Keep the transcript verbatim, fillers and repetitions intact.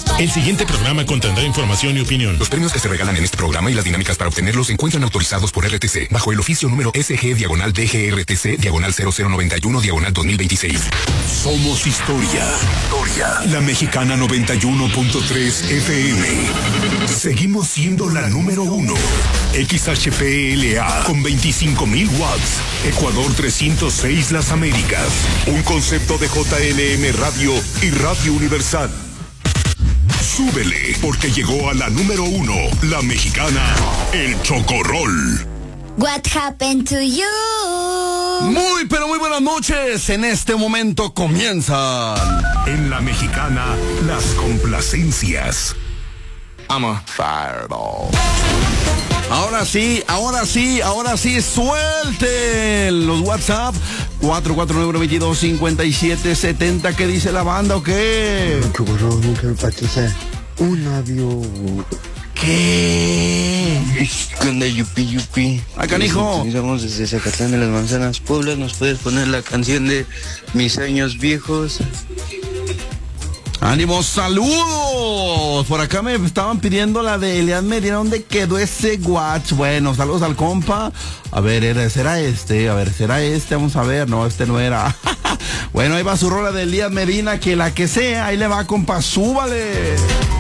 El siguiente programa contendrá información y opinión. Los premios que se regalan en este programa y las dinámicas para obtenerlos se encuentran autorizados por R T C bajo el oficio número S G diagonal D G R T C diagonal cero cero noventa y uno diagonal dos mil veintiséis. Somos historia. Historia. La Mexicana noventa y uno punto tres F M. Seguimos siendo la número uno. X H P L A con veinticinco mil watts. Ecuador trescientos seis Las Américas. Un concepto de J L M Radio y Radio Universal. Súbele, porque llegó a la número uno, la mexicana, el Chocorrol. What happened to you? Muy, pero muy buenas noches. En este momento comienzan. En la mexicana, las complacencias. I'm a fireball. Ahora sí, ahora sí, ahora sí, suelten los WhatsApp. cuatro cuatro nueve, nueve dos, cinco siete siete cero. ¿Qué dice la banda o qué? Chocorrol, nunca me parece un avión. ¿Qué? ¿Qué onda, yupi, yupi? ¡Ay, canijo! Estamos desde Zacatlán de las Manzanas, Puebla. ¿Nos puedes poner la canción de Mis Años Viejos? ¡Ánimo, saludos! Por acá me estaban pidiendo la de Elian Medina. ¿Dónde quedó ese watch? Bueno, saludos al compa. A ver, era, ¿será este? A ver, ¿será este? Vamos a ver. No, este no era. Bueno, ahí va su rola de Elian Medina. Que la que sea, ahí le va, compa. ¡Súbale!